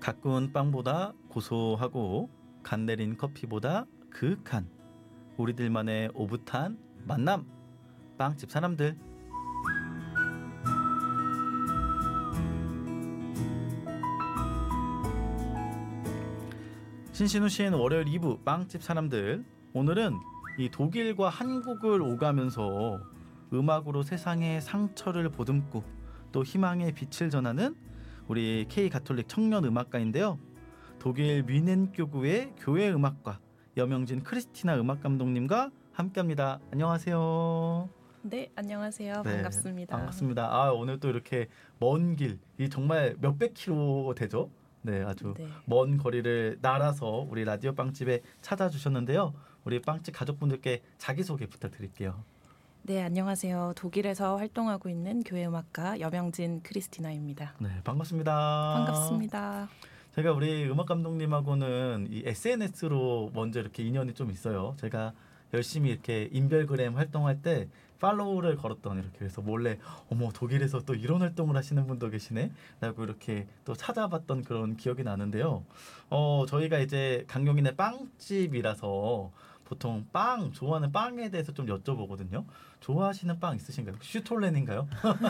가꾸운 빵보다 고소하고 간 내린 커피보다 그윽한 우리들만의 오붓한 만남. 빵집 사람들. 신신우신 월요일 2부 빵집 사람들. 오늘은 이 독일과 한국을 오가면서 음악으로 세상의 상처를 보듬고 또 희망의 빛을 전하는 우리 K가톨릭 청년 음악가인데요. 독일 뮌헨교구의 교회 음악가 여명진 크리스티나 음악 감독님과 함께합니다. 안녕하세요. 네, 안녕하세요. 네, 반갑습니다. 반갑습니다. 오늘 또 이렇게 먼 길, 이 정말 몇백 킬로 되죠? 네, 아주 먼 거리를 날아서 우리 라디오 빵집에 찾아주셨는데요. 우리 빵집 가족분들께 자기소개 부탁드릴게요. 네, 안녕하세요. 독일에서 활동하고 있는 교회 음악가 여명진 크리스티나입니다. 네, 반갑습니다. 반갑습니다. 제가 우리 음악 감독님하고는 이 SNS로 먼저 이렇게 인연이 좀 있어요. 제가 열심히 이렇게 인별그램 활동할 때 팔로우를 걸었던 이렇게 해서 몰래 어머 독일에서 또 이런 활동을 하시는 분도 계시네 라고 이렇게 또 찾아봤던 그런 기억이 나는데요. 저희가 이제 강용인의 빵집이라서 보통 빵 좋아하는 빵에 대해서 좀 여쭤보거든요. 좋아하시는 빵 있으신가요? 슈톨렌인가요?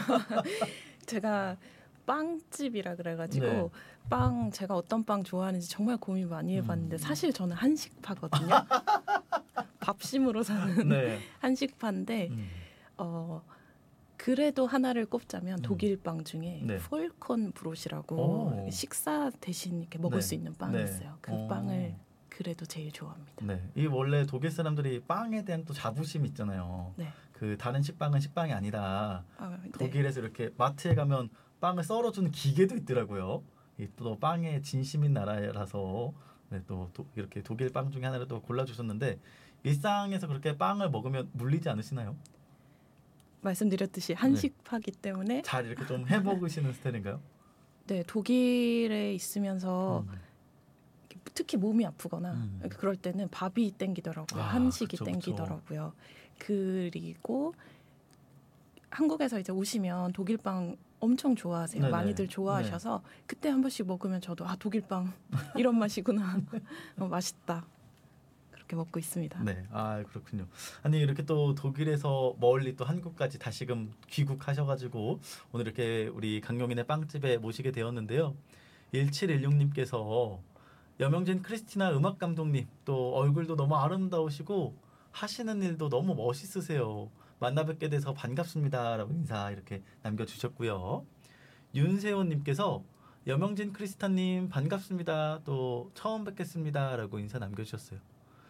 제가 빵집이라 그래가지고 네. 빵 제가 어떤 빵 좋아하는지 정말 고민 많이 해봤는데 사실 저는 한식파거든요. 밥심으로 사는 네. 한식파인데 그래도 하나를 꼽자면 독일 빵 중에 네. 폴콘 브롯이라고 식사 대신 이렇게 먹을 수 있는 빵이 있어요. 그 빵을 그래도 제일 좋아합니다. 네, 이 원래 독일 사람들이 빵에 대한 또 자부심이 있잖아요. 네. 그 다른 식빵은 식빵이 아니다. 네. 독일에서 이렇게 마트에 가면 빵을 썰어주는 기계도 있더라고요. 또 빵에 진심인 나라라서 네, 또 이렇게 독일 빵 중에 하나를 또 골라주셨는데 일상에서 그렇게 빵을 먹으면 물리지 않으시나요? 말씀드렸듯이 한식파기 때문에 잘 이렇게 좀 해먹으시는 스타일인가요? 네, 독일에 있으면서 특히 몸이 아프거나 그럴 때는 밥이 땡기더라고요. 한식이 그쵸, 땡기더라고요. 그리고 한국에서 이제 오시면 독일빵 엄청 좋아하세요. 네네. 많이들 좋아하셔서 그때 한 번씩 먹으면 저도 독일빵 이런 맛이구나. 맛있다. 그렇게 먹고 있습니다. 네, 그렇군요. 아니 이렇게 또 독일에서 멀리 또 한국까지 다시금 귀국하셔가지고 오늘 이렇게 우리 강용인의 빵집에 모시게 되었는데요. 1716님께서 여명진 크리스티나 음악 감독님 또 얼굴도 너무 아름다우시고 하시는 일도 너무 멋있으세요. 만나 뵙게 돼서 반갑습니다라고 인사 이렇게 남겨주셨고요. 윤세호님께서 여명진 크리스타님 반갑습니다. 또 처음 뵙겠습니다라고 인사 남겨주셨어요.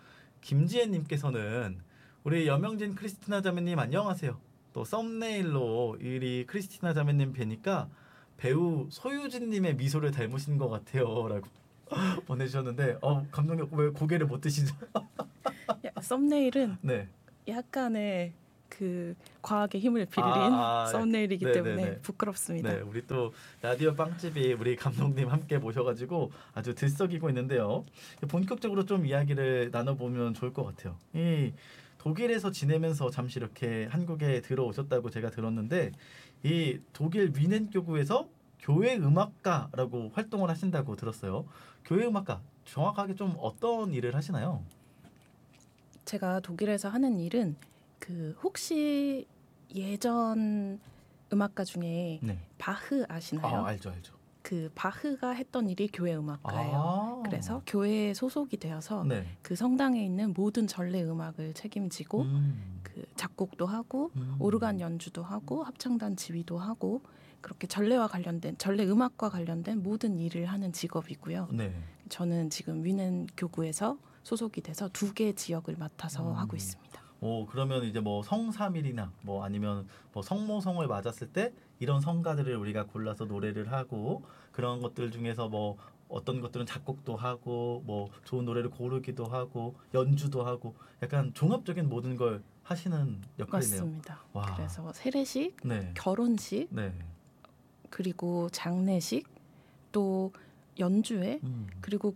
김지혜님께서는 우리 여명진 크리스티나 자매님 안녕하세요. 또 썸네일로 우리 크리스티나 자매님 뵈니까 배우 소유진님의 미소를 닮으신 것 같아요라고 보내주셨는데 감독님 왜 고개를 못 드시죠? 썸네일은 네. 약간의 그 과학의 힘을 빌린 썸네일이기 때문에 부끄럽습니다. 네, 우리 또 라디오 빵집이 우리 감독님 함께 모셔가지고 아주 들썩이고 있는데요. 본격적으로 좀 이야기를 나눠보면 좋을 것 같아요. 이 독일에서 지내면서 잠시 이렇게 한국에 들어오셨다고 제가 들었는데 이 독일 뮌헨교구에서 교회 음악가라고 활동을 하신다고 들었어요. 교회 음악가 정확하게 좀 어떤 일을 하시나요? 제가 독일에서 하는 일은 혹시 예전 음악가 중에 바흐 아시나요? 알죠. 그 바흐가 했던 일이 교회 음악가예요. 그래서 교회에 소속이 되어서 그 성당에 있는 모든 전래 음악을 책임지고 그 작곡도 하고 오르간 연주도 하고 합창단 지휘도 하고 그렇게 전래 음악과 관련된 모든 일을 하는 직업이고요. 저는 지금 뮌헨교구에서 소속이 돼서 2개 지역을 맡아서 하고 있습니다. 그러면 이제 뭐 성삼일이나 뭐 아니면 뭐 성모성을 맞았을 때 이런 성가들을 우리가 골라서 노래를 하고 그런 것들 중에서 뭐 어떤 것들은 작곡도 하고 뭐 좋은 노래를 고르기도 하고 연주도 하고 약간 종합적인 모든 걸 하시는 역할이네요. 맞습니다. 그래서 세례식, 결혼식, 그리고 장례식, 또 연주회, 그리고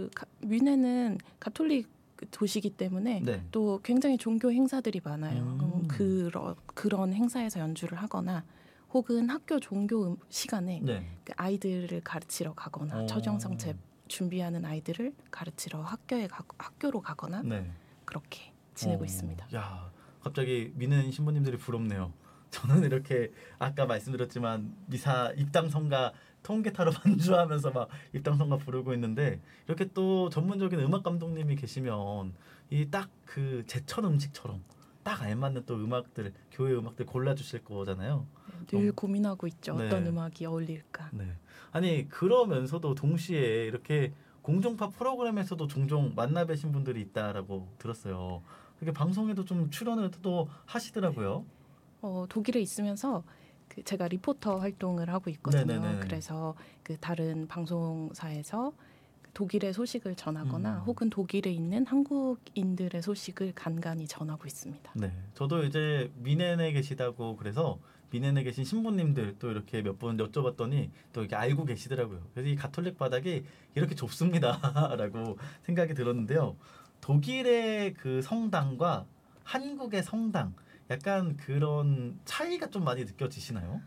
뮌헨은 가톨릭 도시이기 때문에 또 굉장히 종교 행사들이 많아요. 그런 행사에서 연주를 하거나 혹은 학교 종교 시간에 네. 그 아이들을 가르치러 가거나 처정성체 준비하는 아이들을 가르치러 학교로 가거나 네. 그렇게 지내고 있습니다. 야, 갑자기 미는 신부님들이 부럽네요. 저는 이렇게 아까 말씀드렸지만 미사 입당성가 통기타로 반주하면서 막 입당성가 부르고 있는데 이렇게 또 전문적인 음악 감독님이 계시면 이 딱 그 제철 음식처럼 딱 알맞는 또 음악들 교회 음악들 골라주실 거잖아요. 늘 고민하고 있죠. 네. 어떤 음악이 어울릴까. 네. 아니 그러면서도 동시에 이렇게 공중파 프로그램에서도 종종 만나 뵈신 분들이 있다라고 들었어요. 이렇게 방송에도 좀 출연을 또 하시더라고요. 독일에 있으면서 제가 리포터 활동을 하고 있거든요. 네네네. 그래서 그 다른 방송사에서 독일의 소식을 전하거나 혹은 독일에 있는 한국인들의 소식을 간간히 전하고 있습니다. 네, 저도 이제 미넨에 계시다고 그래서 미넨에 계신 신부님들 또 이렇게 몇 분 여쭤봤더니 또 이렇게 알고 계시더라고요. 그래서 이 가톨릭 바닥이 이렇게 좁습니다라고 생각이 들었는데요. 독일의 그 성당과 한국의 성당 약간 그런 차이가 좀 많이 느껴지시나요?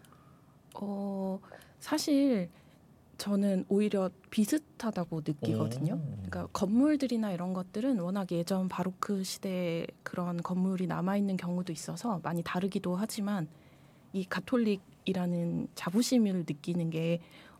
사실 저는 오히려 비슷하다고 느끼거든요. 그러니까 건물들이나 이런 것들은 워낙 예전 바로크 시대의 그런 건물이 남아있는 경우도 있어서 많이 다르기도 하지만 이 가톨릭이라는 자부심을 느끼는 게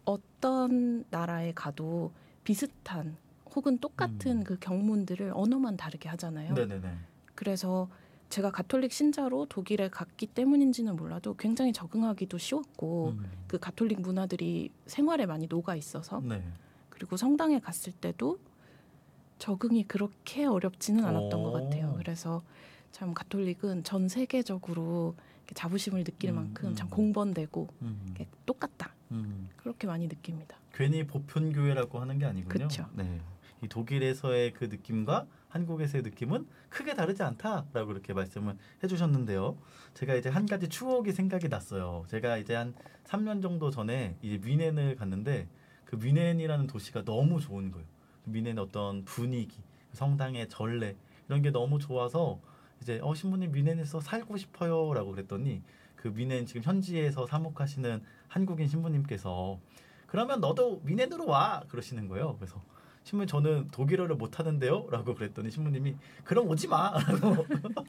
어떤 나라에 가도 비슷한 혹은 똑같은 그 경문들을 언어만 다르게 하잖아요. 네네네. 그래서 제가 가톨릭 신자로 독일에 갔기 때문인지는 몰라도 굉장히 적응하기도 쉬웠고 그 가톨릭 문화들이 생활에 많이 녹아 있어서 네. 그리고 성당에 갔을 때도 적응이 그렇게 어렵지는 않았던 것 같아요. 그래서 참 가톨릭은 전 세계적으로 자부심을 느낄 만큼 참 공번되고 똑같다. 그렇게 많이 느낍니다. 괜히 보편교회라고 하는 게 아니군요. 그렇죠. 네. 이 독일에서의 그 느낌과 한국에서의 느낌은 크게 다르지 않다라고 이렇게 말씀을 해주셨는데요. 제가 이제 한 가지 추억이 생각이 났어요. 제가 이제 한 3년 정도 전에 이제 뮌헨을 갔는데 그 뮌헨이라는 도시가 너무 좋은 거예요. 뮌헨의 어떤 분위기, 성당의 전래 이런 게 너무 좋아서 이제 신부님 뮌헨에서 살고 싶어요라고 그랬더니 그 뮌헨 지금 현지에서 사목하시는 한국인 신부님께서 그러면 너도 뮌헨으로 와 그러시는 거예요. 그래서 신부님 저는 독일어를 못하는데요 라고 그랬더니 신부님이 그럼 오지 마 라고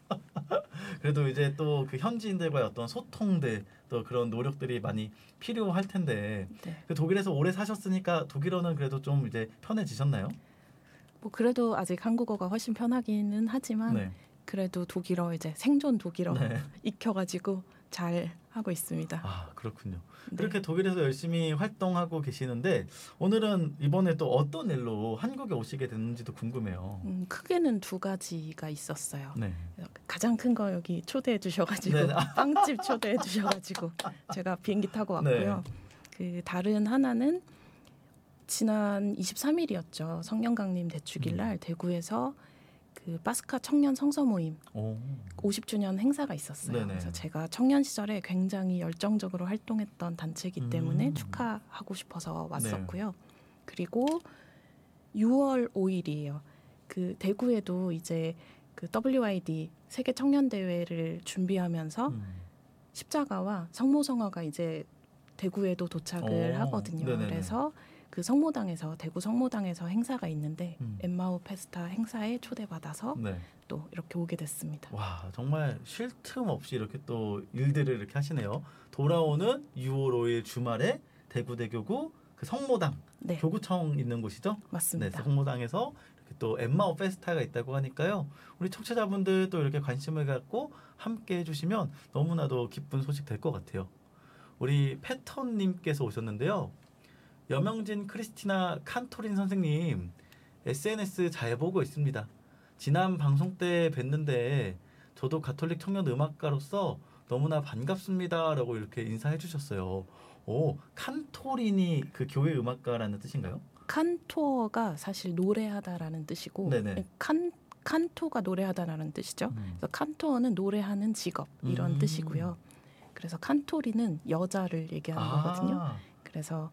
그래도 이제 또 그 현지인들과의 어떤 소통들 또 그런 노력들이 많이 필요할 텐데 네. 그 독일에서 오래 사셨으니까 독일어는 그래도 좀 이제 편해지셨나요? 뭐 그래도 아직 한국어가 훨씬 편하기는 하지만 네. 그래도 독일어 이제 생존 독일어 네. 익혀가지고 잘 하고 있습니다. 아 그렇군요. 네. 그렇게 독일에서 열심히 활동하고 계시는데 오늘은 이번에 또 어떤 일로 한국에 오시게 됐는지도 궁금해요. 크게는 두 가지가 있었어요. 네. 가장 큰 거 여기 초대해 주셔가지고 네. 빵집 초대해 주셔가지고 제가 비행기 타고 왔고요. 네. 그 다른 하나는 지난 23일이었죠. 성령강림 대축일날 대구에서 그 파스카 청년 성서 모임 50주년 행사가 있었어요. 네네. 그래서 제가 청년 시절에 굉장히 열정적으로 활동했던 단체이기 때문에 축하하고 싶어서 왔었고요. 네. 그리고 6월 5일이에요. 그 대구에도 이제 그 WID 세계 청년 대회를 준비하면서 십자가와 성모성화가 이제 대구에도 도착을 하거든요. 네네네. 그래서 그 성모당에서 대구 성모당에서 행사가 있는데 엠마오 페스타 행사에 초대받아서 네. 또 이렇게 오게 됐습니다. 와 정말 쉴 틈 없이 이렇게 또 일들을 이렇게 하시네요. 돌아오는 6월 5일 주말에 대구대교구 그 성모당 네. 교구청 있는 곳이죠? 맞습니다. 네, 성모당에서 이렇게 또 엠마오 페스타가 있다고 하니까요. 우리 청취자분들 또 이렇게 관심을 갖고 함께 해주시면 너무나도 기쁜 소식 될 것 같아요. 우리 패턴님께서 오셨는데요. 여명진 크리스티나 칸토린 선생님 SNS 잘 보고 있습니다. 지난 방송 때 뵀는데 저도 가톨릭 청년 음악가로서 너무나 반갑습니다라고 이렇게 인사해 주셨어요. 오, 칸토린이 그 교회 음악가라는 뜻인가요? 칸토어가 사실 노래하다라는 뜻이고 네네. 칸토가 노래하다라는 뜻이죠. 그래서 칸토어는 노래하는 직업 이런 뜻이고요. 그래서 칸토린은 여자를 얘기하는 거거든요. 그래서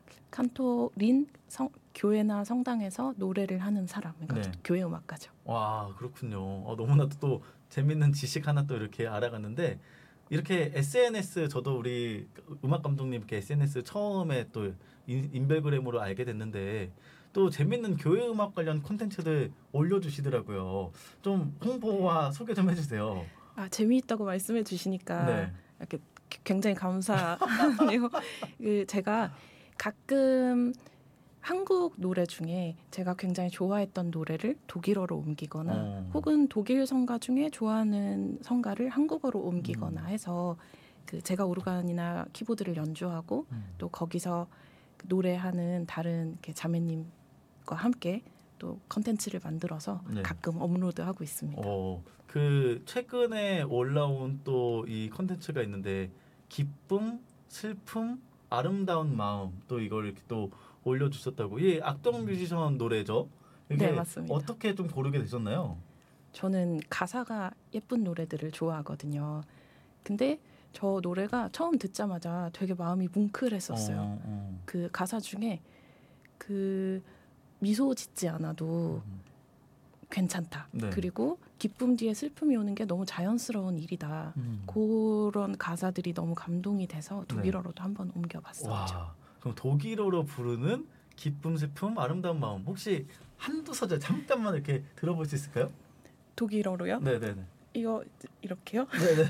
칸토린 교회나 성당에서 노래를 하는 사람, 그러니까 네. 교회 음악가죠. 와 그렇군요. 너무나도 또 재밌는 지식 하나 또 이렇게 알아갔는데 이렇게 SNS 저도 우리 음악 감독님께 SNS 처음에 또 인별그램으로 알게 됐는데 또 재밌는 교회 음악 관련 콘텐츠들 올려주시더라고요. 좀 홍보와 소개 좀 해주세요. 아 재미있다고 말씀해 주시니까 네. 이렇게 굉장히 감사하네요. 제가 가끔 한국 노래 중에 제가 굉장히 좋아했던 노래를 독일어로 옮기거나 혹은 독일 성가 중에 좋아하는 성가를 한국어로 옮기거나 해서 제가 오르간이나 키보드를 연주하고 또 거기서 노래하는 다른 이렇게 자매님과 함께 또 컨텐츠를 만들어서 네. 가끔 업로드하고 있습니다. 그 최근에 올라온 또 이 컨텐츠가 있는데 기쁨, 슬픔, 아름다운 마음 또 이걸 이렇게 또 올려주셨다고. 이 악동 뮤지션 노래죠? 이게 네, 맞습니다. 어떻게 좀 고르게 되셨나요? 저는 가사가 예쁜 노래들을 좋아하거든요. 근데 저 노래가 처음 듣자마자 되게 마음이 뭉클했었어요. 그 가사 중에 그 미소 짓지 않아도 괜찮다. 네. 그리고 기쁨 뒤에 슬픔이 오는 게 너무 자연스러운 일이다. 그런 가사들이 너무 감동이 돼서 독일어로도 네. 한번 옮겨봤었죠. 와, 그럼 독일어로 부르는 기쁨, 슬픔, 아름다운 마음 혹시 한두 소절 잠깐만 이렇게 들어볼 수 있을까요? 독일어로요? 네네네. 이거 이렇게요? 네네.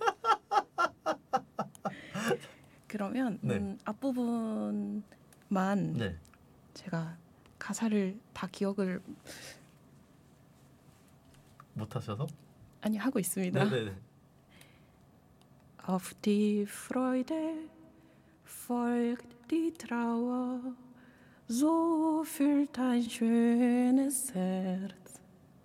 그러면 네. 앞부분만 네. 제가 가사를 다 기억을 못하셔서? 아니 하고 있습니다. 네네네. Auf die Freude folgt die Trauer, so füllt ein schönes Herz.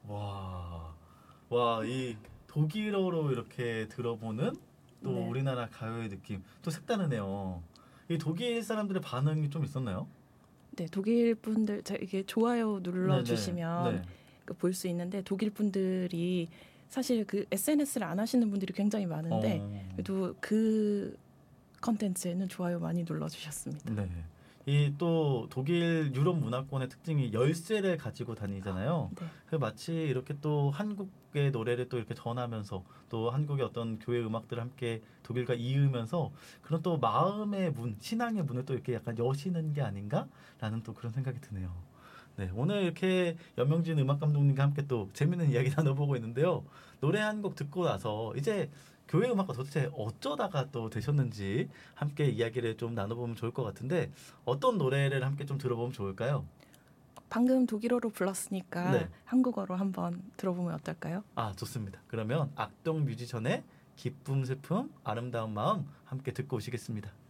와, 이 독일어로 이렇게 들어보는 또 네. 우리나라 가요의 느낌 또 색다르네요. 이 독일 사람들의 반응이 좀 있었나요? 네, 독일 분들 이게 좋아요 눌러주시면 볼 수 있는데 독일 분들이 사실 그 SNS를 안 하시는 분들이 굉장히 많은데 그래도 그 컨텐츠에는 좋아요 많이 눌러주셨습니다. 네. 이 또 독일 유럽 문화권의 특징이 열쇠를 가지고 다니잖아요. 네. 마치 이렇게 또 한국의 노래를 또 이렇게 전하면서 또 한국의 어떤 교회 음악들을 함께 독일과 이으면서 그런 또 마음의 문, 신앙의 문을 또 이렇게 약간 여시는 게 아닌가라는 또 그런 생각이 드네요. 네, 오늘 이렇게 연명진 음악 감독님과 함께 또 재밌는 이야기 나눠보고 있는데요. 노래 한 곡 듣고 나서 이제 교회 음악과 도대체 어쩌다가 또 되셨는지 함께 이야기를 좀 나눠보면 좋을 것 같은데 어떤 노래를 함께 좀 들어보면 좋을까요? 방금 독일어로 불렀으니까 네. 한국어로 한번 들어보면 어떨까요? 아, 좋습니다. 그러면 악동 뮤지션의 기쁨, 슬픔, 아름다운 마음 함께 듣고 오시겠습니다.